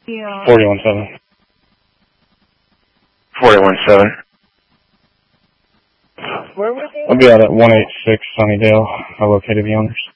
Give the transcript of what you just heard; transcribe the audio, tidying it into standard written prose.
Yeah. 41-7. 41-7. Where was it? I'll be out at 186 Sunnydale. I located the owners.